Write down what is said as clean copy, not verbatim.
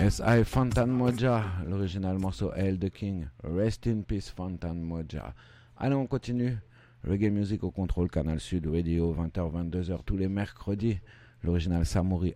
S.I. Fontan Moja, l'original morceau Hail the King. Rest in peace Fontan Moja. Allez, on continue. Reggae Music au contrôle Canal Sud Radio, 20h, 22h tous les mercredis. L'original Samori